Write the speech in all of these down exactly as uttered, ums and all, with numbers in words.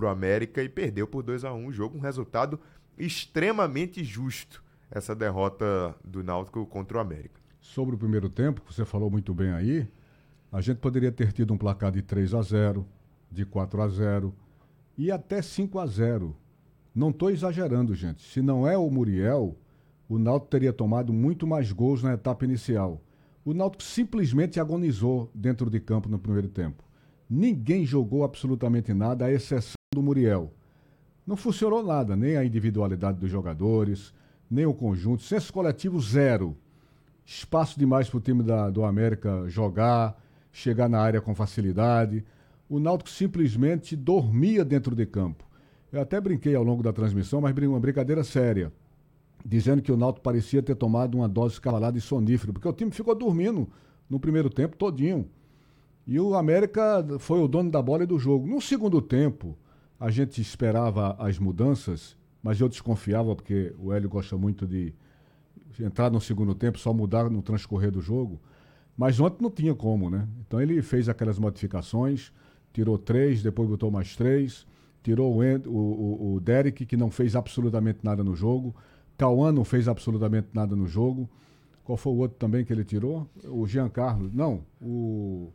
contra o América e perdeu por dois a um o jogo, um resultado extremamente justo, essa derrota do Náutico contra o América. Sobre o primeiro tempo, que você falou muito bem aí, a gente poderia ter tido um placar de três a zero, de quatro a zero e até cinco a zero. Não estou exagerando, gente. Se não é o Muriel, o Náutico teria tomado muito mais gols na etapa inicial. O Náutico simplesmente agonizou dentro de campo no primeiro tempo. Ninguém jogou absolutamente nada, à exceção do Muriel. Não funcionou nada, nem a individualidade dos jogadores, nem o conjunto. Senso coletivo, zero. Espaço demais para o time da, do América jogar, chegar na área com facilidade. O Náutico simplesmente dormia dentro de campo. Eu até brinquei ao longo da transmissão, mas uma brincadeira séria, dizendo que o Náutico parecia ter tomado uma dose escalada de sonífero, porque o time ficou dormindo no primeiro tempo todinho. E o América foi o dono da bola e do jogo. No segundo tempo, a gente esperava as mudanças, mas eu desconfiava, porque o Hélio gosta muito de entrar no segundo tempo, só mudar no transcorrer do jogo. Mas ontem não tinha como, né? Então ele fez aquelas modificações, tirou três, depois botou mais três, tirou o, o, o, o Derek, que não fez absolutamente nada no jogo, Cauã não fez absolutamente nada no jogo. Qual foi o outro também que ele tirou? O Giancarlo. Não, o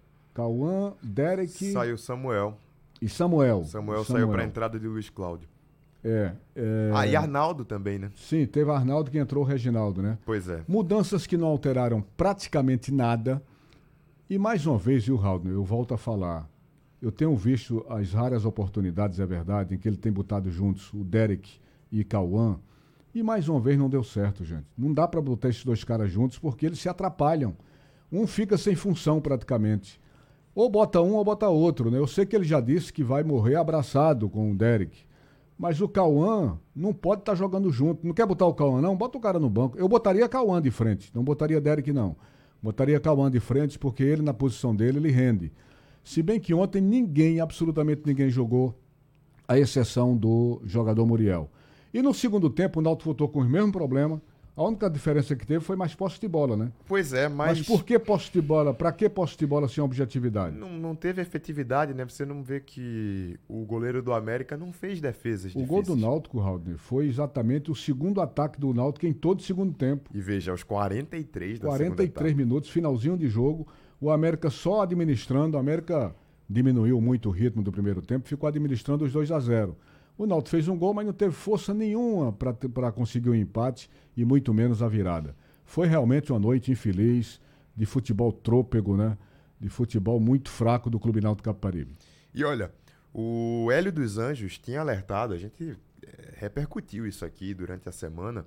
Cauã, Derek... Saiu Samuel. E Samuel. Samuel, Samuel. Saiu para a entrada de Luiz Cláudio. É, é... Ah, e Arnaldo também, né? Sim, teve Arnaldo que entrou o Reginaldo, né? Pois é. Mudanças que não alteraram praticamente nada. E mais uma vez, viu, Raul, eu volto a falar. Eu tenho visto as raras oportunidades, é verdade, em que ele tem botado juntos o Derek e Cauã. E mais uma vez não deu certo, gente. Não dá para botar esses dois caras juntos porque eles se atrapalham. Um fica sem função praticamente. Ou bota um ou bota outro, né? Eu sei que ele já disse que vai morrer abraçado com o Derek. Mas o Cauã não pode estar tá jogando junto. Não quer botar o Cauã, não? Bota o cara no banco. Eu botaria Cauã de frente. Não botaria Derek, não. Botaria Cauã de frente porque ele, na posição dele, ele rende. Se bem que ontem ninguém, absolutamente ninguém jogou, à exceção do jogador Muriel. E no segundo tempo o Náutico voltou com o mesmo problema. A única diferença que teve foi mais posse de bola, né? Pois é, mas... Mas por que posse de bola? Pra que posse de bola sem objetividade? Não, não teve efetividade, né? Você não vê que o goleiro do América não fez defesas O difíceis. gol do Náutico, Raul, foi exatamente o segundo ataque do Náutico em todo o segundo tempo. E veja, aos quarenta e três da quarenta e três segunda minutos, finalzinho de jogo. O América só administrando. O América diminuiu muito o ritmo do primeiro tempo, ficou administrando os dois a zero. O Náutico fez um gol, mas não teve força nenhuma para conseguir o empate e muito menos a virada. Foi realmente uma noite infeliz, de futebol trôpego, né? De futebol muito fraco do Clube Náutico Capibaribe. E olha, o Hélio dos Anjos tinha alertado, a gente é, repercutiu isso aqui durante a semana,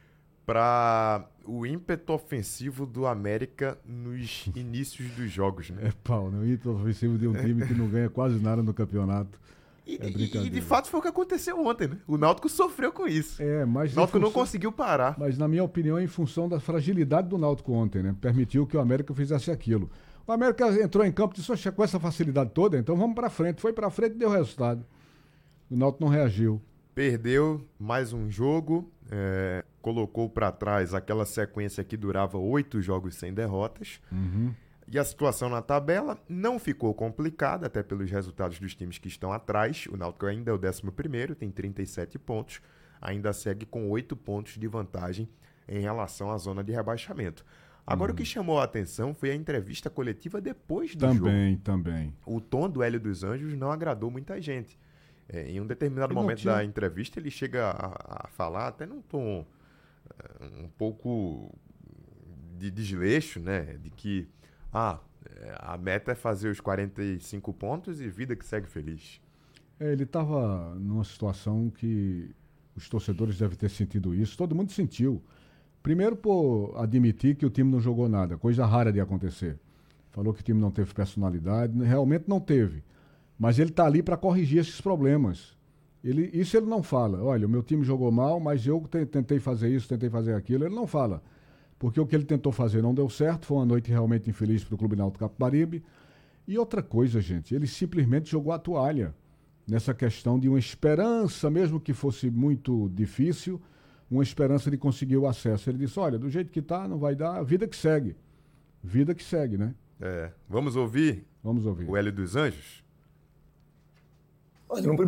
para o ímpeto ofensivo do América nos inícios dos jogos, né? É pau, né? O ímpeto ofensivo de um time que não ganha quase nada no campeonato. E, é e de fato foi o que aconteceu ontem, né? O Náutico sofreu com isso. É, mas o Náutico função... não conseguiu parar. Mas, na minha opinião, é em função da fragilidade do Náutico ontem, né? Permitiu que o América fizesse aquilo. O América entrou em campo e disse, com essa facilidade toda, então vamos pra frente. Foi pra frente e deu resultado. O Náutico não reagiu. Perdeu mais um jogo, é, colocou pra trás aquela sequência que durava oito jogos sem derrotas. Uhum. E a situação na tabela não ficou complicada, até pelos resultados dos times que estão atrás. O Náutico ainda é o décimo primeiro, tem trinta e sete pontos. Ainda segue com oito pontos de vantagem em relação à zona de rebaixamento. Agora, uhum. o que chamou a atenção foi a entrevista coletiva depois do também, jogo. Também, também. O tom do Hélio dos Anjos não agradou muita gente. É, em um determinado ele momento tinha... da entrevista, ele chega a, a falar até num tom uh, um pouco de desleixo, né? De que Ah, a meta é fazer os quarenta e cinco pontos e vida que segue feliz. É, ele estava numa situação que os torcedores devem ter sentido isso. Todo mundo sentiu. Primeiro por admitir que o time não jogou nada, coisa rara de acontecer. Falou que o time não teve personalidade, realmente não teve. Mas ele está ali para corrigir esses problemas. Ele, isso ele não fala. Olha, o meu time jogou mal, mas eu tentei fazer isso, tentei fazer aquilo. Ele não fala. Porque o que ele tentou fazer não deu certo, foi uma noite realmente infeliz para o Clube Náutico Capibaribe. E outra coisa, gente, ele simplesmente jogou a toalha nessa questão de uma esperança, mesmo que fosse muito difícil, uma esperança de conseguir o acesso. Ele disse, olha, do jeito que está, não vai dar, vida que segue. Vida que segue, né? É, vamos ouvir? Vamos ouvir. O Hélio dos Anjos? Olha, no